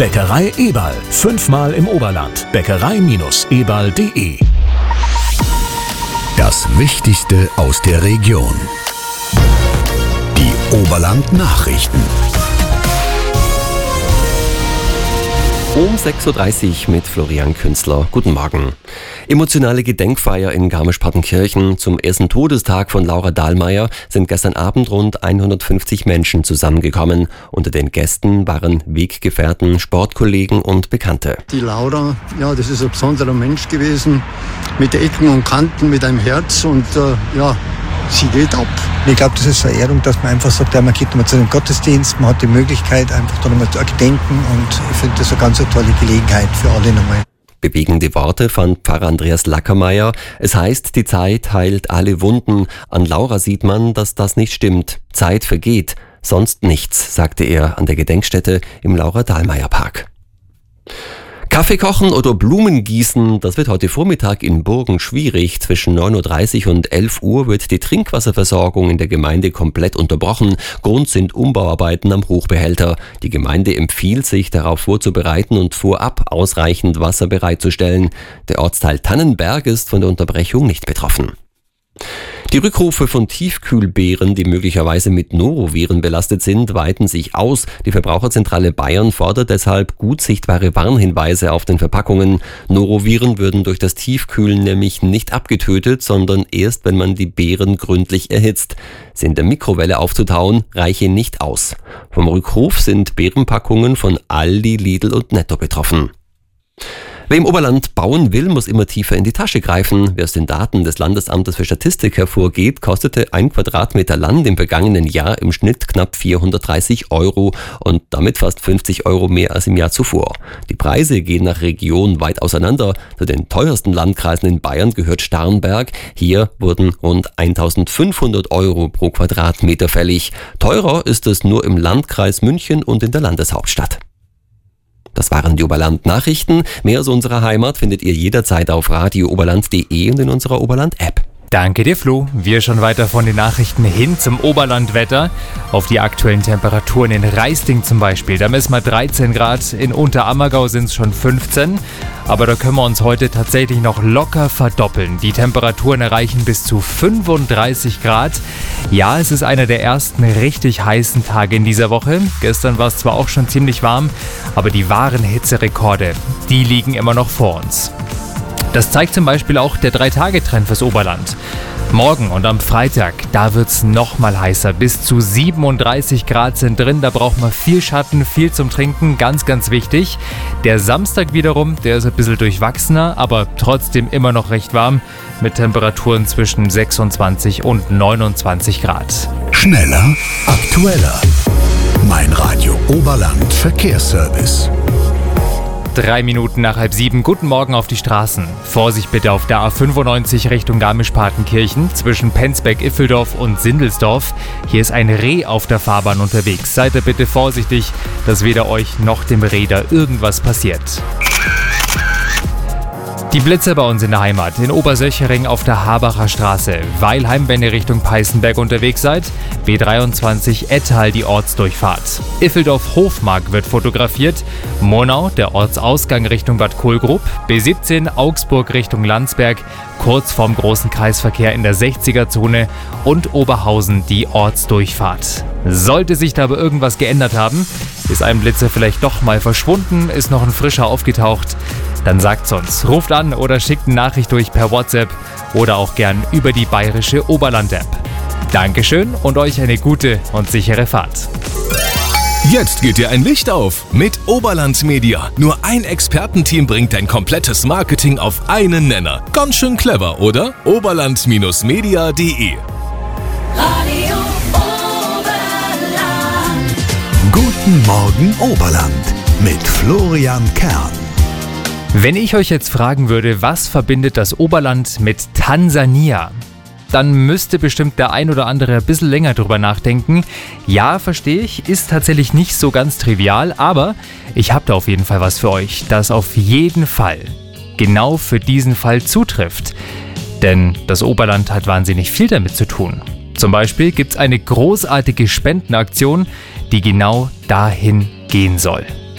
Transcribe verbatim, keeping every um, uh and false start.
Bäckerei Eberl. Fünfmal im Oberland. Bäckerei Eberl punkt de. Das Wichtigste aus der Region. Die Oberland-Nachrichten. Um sechs Uhr dreißig mit Florian Künstler. Guten Morgen. Emotionale Gedenkfeier in Garmisch-Partenkirchen. Zum ersten Todestag von Laura Dahlmeier sind gestern Abend rund hundertfünfzig Menschen zusammengekommen. Unter den Gästen waren Weggefährten, Sportkollegen und Bekannte. Die Laura, ja, das ist ein besonderer Mensch gewesen, mit Ecken und Kanten, mit einem Herz und äh, ja, sie geht ab. Ich glaube, das ist eine Ehrung, dass man einfach sagt, ja, man geht nochmal zu dem Gottesdienst, man hat die Möglichkeit, einfach da nochmal zu gedenken und ich finde das eine ganz tolle Gelegenheit für alle nochmal. Bewegende Worte fand Pfarrer Andreas Lackermeier. Es heißt, die Zeit heilt alle Wunden. An Laura sieht man, dass das nicht stimmt. Zeit vergeht, sonst nichts, sagte er an der Gedenkstätte im Laura-Dahlmeier-Park. Kaffee kochen oder Blumen gießen, das wird heute Vormittag in Burgen schwierig. Zwischen neun Uhr dreißig und elf Uhr wird die Trinkwasserversorgung in der Gemeinde komplett unterbrochen. Grund sind Umbauarbeiten am Hochbehälter. Die Gemeinde empfiehlt sich, darauf vorzubereiten und vorab ausreichend Wasser bereitzustellen. Der Ortsteil Tannenberg ist von der Unterbrechung nicht betroffen. Die Rückrufe von Tiefkühlbeeren, die möglicherweise mit Noroviren belastet sind, weiten sich aus. Die Verbraucherzentrale Bayern fordert deshalb gut sichtbare Warnhinweise auf den Verpackungen. Noroviren würden durch das Tiefkühlen nämlich nicht abgetötet, sondern erst, wenn man die Beeren gründlich erhitzt. Sie in der Mikrowelle aufzutauen, reiche nicht aus. Vom Rückruf sind Beerenpackungen von Aldi, Lidl und Netto betroffen. Wer im Oberland bauen will, muss immer tiefer in die Tasche greifen. Wie aus den Daten des Landesamtes für Statistik hervorgeht, kostete ein Quadratmeter Land im vergangenen Jahr im Schnitt knapp vierhundertdreißig Euro und damit fast fünfzig Euro mehr als im Jahr zuvor. Die Preise gehen nach Region weit auseinander. Zu den teuersten Landkreisen in Bayern gehört Starnberg. Hier wurden rund eintausendfünfhundert Euro pro Quadratmeter fällig. Teurer ist es nur im Landkreis München und in der Landeshauptstadt. Das waren die Oberland-Nachrichten. Mehr aus unserer Heimat findet ihr jederzeit auf radio oberland punkt de und in unserer Oberland-App. Danke dir, Flo. Wir schon weiter von den Nachrichten hin zum Oberlandwetter. Auf die aktuellen Temperaturen in Reisting zum Beispiel. Da messen wir dreizehn Grad, in Unterammergau sind es schon fünfzehn. Aber da können wir uns heute tatsächlich noch locker verdoppeln. Die Temperaturen erreichen bis zu fünfunddreißig Grad. Ja, es ist einer der ersten richtig heißen Tage in dieser Woche. Gestern war es zwar auch schon ziemlich warm, aber die wahren Hitzerekorde, die liegen immer noch vor uns. Das zeigt zum Beispiel auch der drei Tage Trend fürs Oberland. Morgen und am Freitag, da wird es noch mal heißer. Bis zu siebenunddreißig Grad sind drin, da braucht man viel Schatten, viel zum Trinken, ganz, ganz wichtig. Der Samstag wiederum, der ist ein bisschen durchwachsener, aber trotzdem immer noch recht warm, mit Temperaturen zwischen sechsundzwanzig und neunundzwanzig Grad. Schneller, aktueller. Mein Radio Oberland Verkehrsservice. Drei Minuten nach halb sieben. Guten Morgen auf die Straßen. Vorsicht bitte auf der A fünfundneunzig Richtung Garmisch-Partenkirchen zwischen Penzberg-Iffeldorf und Sindelsdorf. Hier ist ein Reh auf der Fahrbahn unterwegs. Seid ihr bitte vorsichtig, dass weder euch noch dem Reh da irgendwas passiert. Die Blitzer bei uns in der Heimat. In Obersöchering auf der Habacher Straße. Weilheim, wenn ihr Richtung Peißenberg unterwegs seid. B dreiundzwanzig Ettal die Ortsdurchfahrt. Iffeldorf-Hofmark wird fotografiert. Monau, der Ortsausgang Richtung Bad Kohlgrub. B siebzehn Augsburg Richtung Landsberg. Kurz vorm großen Kreisverkehr in der sechziger-Zone. Und Oberhausen die Ortsdurchfahrt. Sollte sich da aber irgendwas geändert haben, ist ein Blitzer vielleicht doch mal verschwunden, ist noch ein frischer aufgetaucht, dann sagt's uns. Ruft an oder schickt eine Nachricht durch per WhatsApp oder auch gern über die bayerische Oberland-App. Dankeschön und euch eine gute und sichere Fahrt. Jetzt geht dir ein Licht auf mit Oberland Media. Nur ein Expertenteam bringt dein komplettes Marketing auf einen Nenner. Ganz schön clever, oder? oberland Media punkt de Radio Oberland. Guten Morgen Oberland mit Florian Kern. Wenn ich euch jetzt fragen würde, was verbindet das Oberland mit Tansania? Dann müsste bestimmt der ein oder andere ein bisschen länger drüber nachdenken. Ja, verstehe ich, ist tatsächlich nicht so ganz trivial, aber ich habe da auf jeden Fall was für euch, das auf jeden Fall genau für diesen Fall zutrifft. Denn das Oberland hat wahnsinnig viel damit zu tun. Zum Beispiel gibt es eine großartige Spendenaktion, die genau dahin gehen soll.